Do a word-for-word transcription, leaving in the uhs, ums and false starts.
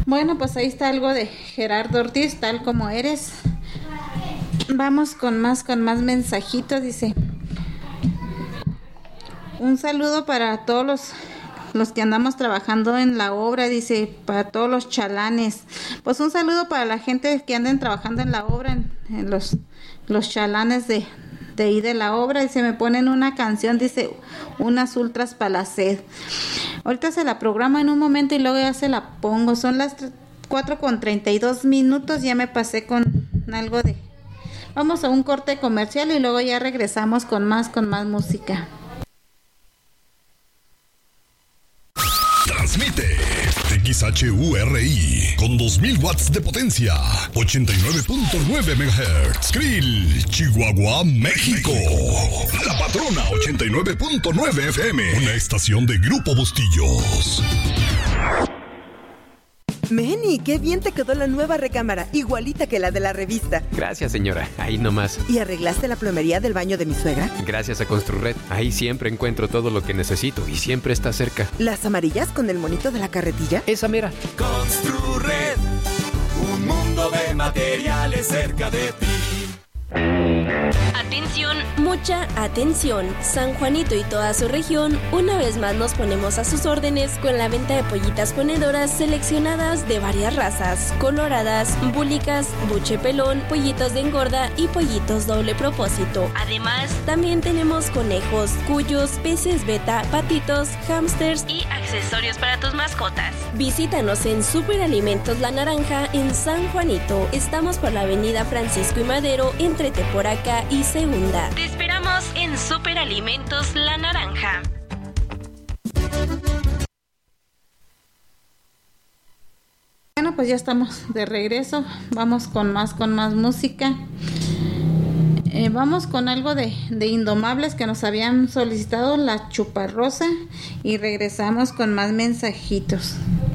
Bueno, pues ahí está algo de Gerardo Ortiz, Tal Como Eres. Vamos con más, con más mensajitos. Dice: un saludo para todos los, los que andamos trabajando en la obra, dice, para todos los chalanes. Pues un saludo para la gente que anden trabajando en la obra, en, en los, los chalanes de, de ahí de la obra. Dice, me ponen una canción, dice, unas ultras para la sed. Ahorita se la programa en un momento y luego ya se la pongo. Son las cuatro con treinta y dos minutos, ya me pasé con algo de... Vamos a un corte comercial y luego ya regresamos con más, con más música. Transmite X H U R I con dos mil watts de potencia, ochenta y nueve punto nueve megahertz. Krill, Chihuahua, México. La Patrona ochenta y nueve punto nueve F M, una estación de Grupo Bustillos. Meni, qué bien te quedó la nueva recámara, igualita que la de la revista. Gracias, señora, ahí nomás. ¿Y arreglaste la plomería del baño de mi suegra? Gracias a Construred, ahí siempre encuentro todo lo que necesito y siempre está cerca. ¿Las amarillas con el monito de la carretilla? Esa mera. Construred, un mundo de materiales cerca de ti. Atención, mucha atención. San Juanito y toda su región, una vez más nos ponemos a sus órdenes con la venta de pollitas ponedoras seleccionadas de varias razas, coloradas, búlicas, buche pelón, pollitos de engorda y pollitos doble propósito. Además, también tenemos conejos, cuyos, peces beta, patitos, hámsters y accesorios para tus mascotas. Visítanos en Superalimentos La Naranja en San Juanito. Estamos por la avenida Francisco y Madero entre Teporaca y Segunda. Te esperamos en Superalimentos La Naranja. Bueno, pues ya estamos de regreso. Vamos con más, con más música. Eh, vamos con algo de, de Indomables que nos habían solicitado, La Chuparrosa, y regresamos con más mensajitos.